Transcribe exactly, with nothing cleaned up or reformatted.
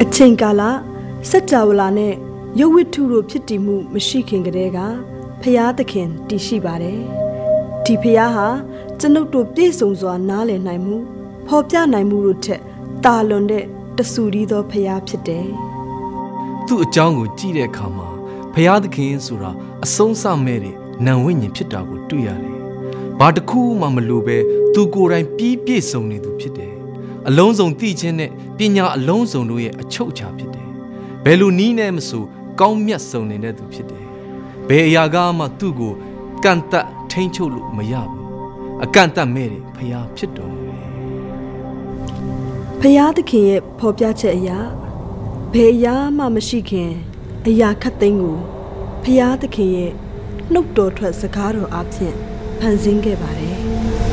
အချိန်ကာလစัจ java လာနဲ့ရုပ်ဝတ္ထုတို့ဖြစ်တည်မှုမရှိခင်ကတည်းကဖရာသခင်တည်ရှိပါတယ်ဒီဖရာဟာကျွန်ုပ်တို့ပြည့်စုံစွာနားလည်နိုင်မှုဖော်ပြနိုင်မှုတို့ထက်တာလွန်တဲ့တဆူရီသောဖရာဖြစ်တယ်သူ့အကြောင်းကိုကြည့်တဲ့အခါမှာဖရာသခင်ဆိုတာအဆုံးစမဲ့တဲ့နံဝိညာဉ်ဖြစ်တာကိုတွေ့ရတယ်ဘာတစ်ခုမှမလိုပဲသူကိုယ်တိုင်ပြီးပြည့်စုံနေသူဖြစ်တယ်အလုံးစုံသိခြင်းနဲ့ပညာအလုံးစုံတို့ရဲ့အချုပ်အခြာဖြစ်တယ်ဘယ်လိုနည်းနဲ့မဆိုကောင်းမြတ်စုံနေတဲ့သူဖြစ်တယ်ဘယ်အရာကမှသူ့ကိုကန့်သက်ထိန်းချုပ်လို့မရဘူးအကန့်အသတ်မဲ့တယ်ဖရာဖြစ်တော်မူတယ်ဖရာသခင်ရဲ့ဖော်ပြချက်အရာဘယ်အရာမှမရှိခင်အရာခတ်သိမ်းကိုဖရာသခင်ရဲ့နှုတ်တော်ထွက်စကားတော်အပြင်ဖန်ဆင်းခဲ့ပါတယ်